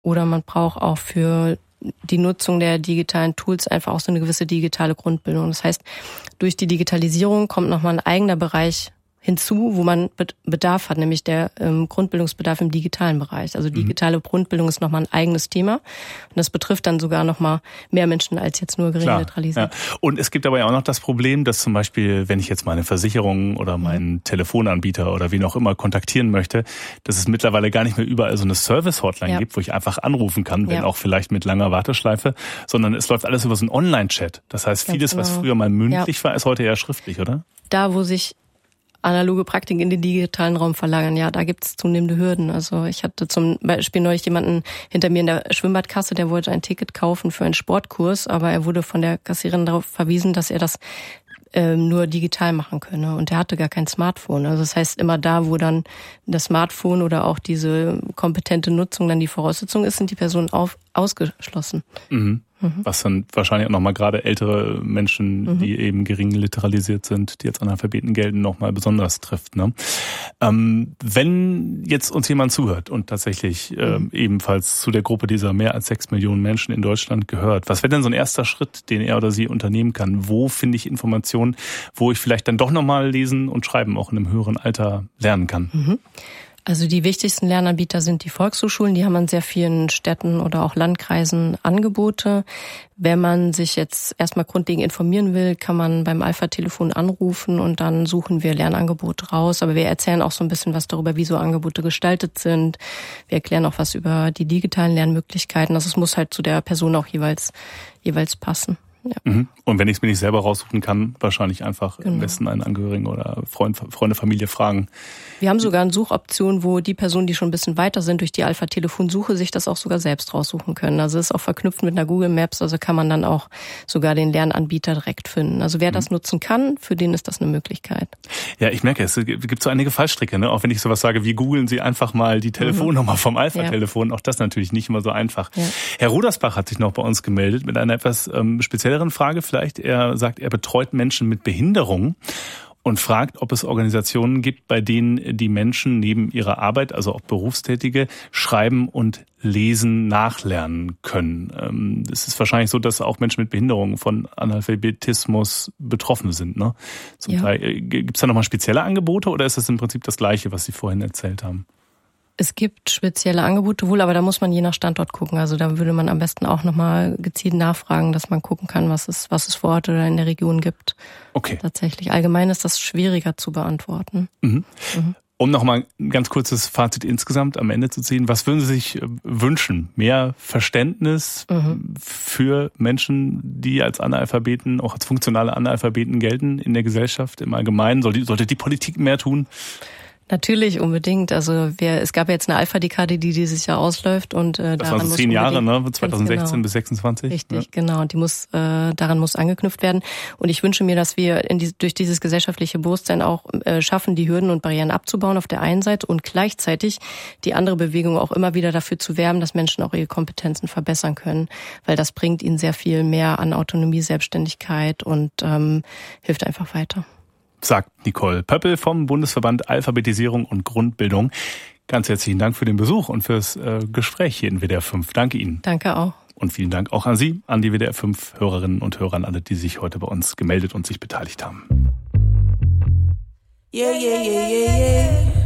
oder man braucht auch für die Nutzung der digitalen Tools einfach auch so eine gewisse digitale Grundbildung. Das heißt, durch die Digitalisierung kommt nochmal ein eigener Bereich hinzu, wo man Bedarf hat, nämlich der Grundbildungsbedarf im digitalen Bereich. Also digitale Grundbildung ist nochmal ein eigenes Thema und das betrifft dann sogar nochmal mehr Menschen als jetzt nur gering literalisiert. Ja. Und es gibt aber ja auch noch das Problem, dass zum Beispiel, wenn ich jetzt meine Versicherung oder meinen Telefonanbieter oder wen auch immer kontaktieren möchte, dass es mittlerweile gar nicht mehr überall so eine Service-Hotline gibt, wo ich einfach anrufen kann, wenn auch vielleicht mit langer Warteschleife, sondern es läuft alles über so einen Online-Chat. Das heißt, vieles, was früher mal mündlich war, ist heute eher schriftlich, oder? Da, wo sich analoge Praktiken in den digitalen Raum verlagern, ja, da gibt es zunehmende Hürden. Also ich hatte zum Beispiel neulich jemanden hinter mir in der Schwimmbadkasse, der wollte ein Ticket kaufen für einen Sportkurs, aber er wurde von der Kassiererin darauf verwiesen, dass er das nur digital machen könne. Und er hatte gar kein Smartphone. Also das heißt, immer da, wo dann das Smartphone oder auch diese kompetente Nutzung dann die Voraussetzung ist, sind die Personen ausgeschlossen. Mhm. Was dann wahrscheinlich auch nochmal gerade ältere Menschen, die eben gering literalisiert sind, die als Analphabeten gelten, nochmal besonders trifft. Ne? Wenn jetzt uns jemand zuhört und tatsächlich ebenfalls zu der Gruppe dieser mehr als 6 Millionen Menschen in Deutschland gehört, was wäre denn so ein erster Schritt, den er oder sie unternehmen kann? Wo finde ich Informationen, wo ich vielleicht dann doch nochmal lesen und schreiben auch in einem höheren Alter lernen kann? Also die wichtigsten Lernanbieter sind die Volkshochschulen. Die haben an sehr vielen Städten oder auch Landkreisen Angebote. Wenn man sich jetzt erstmal grundlegend informieren will, kann man beim Alpha-Telefon anrufen und dann suchen wir Lernangebote raus. Aber wir erzählen auch so ein bisschen was darüber, wie so Angebote gestaltet sind. Wir erklären auch was über die digitalen Lernmöglichkeiten. Also es muss halt zu der Person auch jeweils passen. Ja. Und wenn ich es mir nicht selber raussuchen kann, wahrscheinlich einfach am besten einen Angehörigen oder Freunde, Familie fragen. Wir haben sogar eine Suchoption, wo die Personen, die schon ein bisschen weiter sind, durch die Alpha-Telefonsuche sich das auch sogar selbst raussuchen können. Also es ist auch verknüpft mit einer Google Maps, also kann man dann auch sogar den Lernanbieter direkt finden. Also wer das nutzen kann, für den ist das eine Möglichkeit. Ja, ich merke, es gibt so einige Fallstricke, ne? Auch wenn ich sowas sage, wie googeln Sie einfach mal die Telefonnummer vom Alpha-Telefon, auch das natürlich nicht immer so einfach. Ja. Herr Rodersbach hat sich noch bei uns gemeldet mit einer etwas spezielleren Frage vielleicht. Er sagt, er betreut Menschen mit Behinderung und fragt, ob es Organisationen gibt, bei denen die Menschen neben ihrer Arbeit, also auch Berufstätige, schreiben und lesen nachlernen können. Es ist wahrscheinlich so, dass auch Menschen mit Behinderung von Analphabetismus betroffen sind, ne? Zum Teil. Gibt es da nochmal spezielle Angebote oder ist das im Prinzip das Gleiche, was Sie vorhin erzählt haben? Es gibt spezielle Angebote wohl, aber da muss man je nach Standort gucken. Also da würde man am besten auch nochmal gezielt nachfragen, dass man gucken kann, was es vor Ort oder in der Region gibt. Okay. Tatsächlich. Allgemein ist das schwieriger zu beantworten. Um nochmal ein ganz kurzes Fazit insgesamt am Ende zu ziehen. Was würden Sie sich wünschen? Mehr Verständnis für Menschen, die als Analphabeten, auch als funktionale Analphabeten gelten in der Gesellschaft im Allgemeinen? Sollte die Politik mehr tun? Natürlich, unbedingt. Also es gab jetzt eine Alpha-Dekade, die dieses Jahr ausläuft und das waren so 10 Jahre, ne? 2016 bis 26. Richtig, genau. Und daran muss angeknüpft werden. Und ich wünsche mir, dass wir durch dieses gesellschaftliche Bewusstsein auch schaffen, die Hürden und Barrieren abzubauen auf der einen Seite und gleichzeitig die andere Bewegung auch immer wieder dafür zu werben, dass Menschen auch ihre Kompetenzen verbessern können, weil das bringt ihnen sehr viel mehr an Autonomie, Selbstständigkeit und hilft einfach weiter. Sagt Nicole Pöppel vom Bundesverband Alphabetisierung und Grundbildung. Ganz herzlichen Dank für den Besuch und fürs Gespräch hier in WDR 5. Danke Ihnen. Danke auch. Und vielen Dank auch an Sie, an die WDR 5 Hörerinnen und Hörer, an alle, die sich heute bei uns gemeldet und sich beteiligt haben. Yeah, yeah, yeah, yeah, yeah.